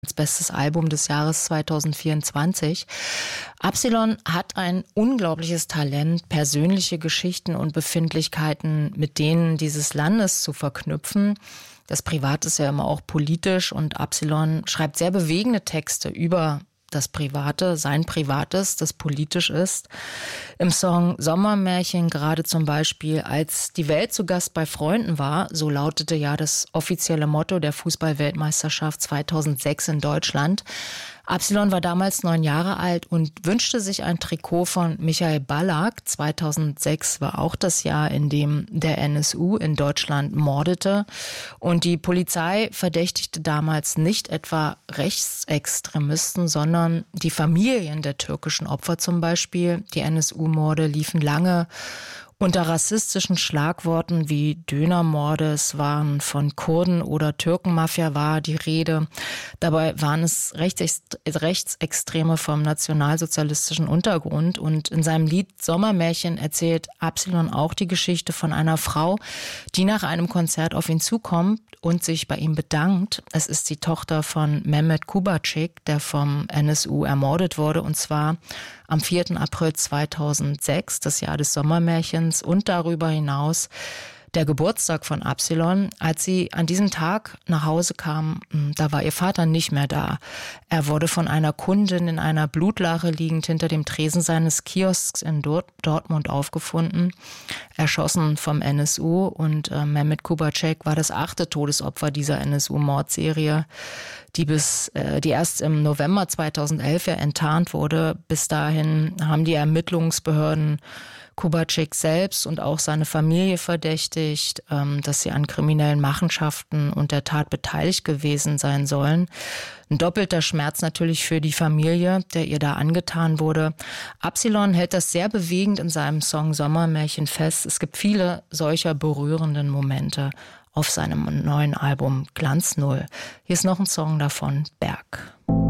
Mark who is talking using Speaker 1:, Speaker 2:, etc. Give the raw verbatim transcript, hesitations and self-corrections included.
Speaker 1: als bestes Album des Jahres zwanzig vierundzwanzig. Absilon hat ein unglaubliches Talent, persönliche Geschichten und Befindlichkeiten mit denen dieses Landes zu verknüpfen. Das Privat ist ja immer auch politisch und Absilon schreibt sehr bewegende Texte über das Private, sein Privates, das politisch ist. Im Song Sommermärchen gerade zum Beispiel, als die Welt zu Gast bei Freunden war, so lautete ja das offizielle Motto der Fußball-Weltmeisterschaft zweitausendsechs in Deutschland. Absilon war damals neun Jahre alt und wünschte sich ein Trikot von Michael Ballack. zweitausendsechs war auch das Jahr, in dem der N S U in Deutschland mordete. Und die Polizei verdächtigte damals nicht etwa Rechtsextremisten, sondern die Familien der türkischen Opfer zum Beispiel. Die N S U-Morde liefen lange unter rassistischen Schlagworten wie Dönermorde. Es waren von Kurden oder Türkenmafia war die Rede. Dabei waren es Rechtsextreme vom nationalsozialistischen Untergrund. Und in seinem Lied Sommermärchen erzählt Absilon auch die Geschichte von einer Frau, die nach einem Konzert auf ihn zukommt und sich bei ihm bedankt. Es ist die Tochter von Mehmet Kubacik, der vom N S U ermordet wurde, und zwar am vierten April zweitausendsechs, das Jahr des Sommermärchens, und darüber hinaus der Geburtstag von Absilon. Als sie an diesem Tag nach Hause kam, da war ihr Vater nicht mehr da. Er wurde von einer Kundin in einer Blutlache liegend hinter dem Tresen seines Kiosks in Dortmund aufgefunden, erschossen vom N S U. Und äh, Mehmet Kubacik war das achte Todesopfer dieser N S U-Mordserie, die bis, äh, die erst im November zweitausendelf ja enttarnt wurde. Bis dahin haben die Ermittlungsbehörden Kubacik selbst und auch seine Familie verdächtigt, ähm, dass sie an kriminellen Machenschaften und der Tat beteiligt gewesen sein sollen. Ein doppelter Schmerz natürlich für die Familie, der ihr da angetan wurde. Absilon hält das sehr bewegend in seinem Song Sommermärchen fest. Es gibt viele solcher berührenden Momente auf seinem neuen Album Glanz Null. Hier ist noch ein Song davon, Berg.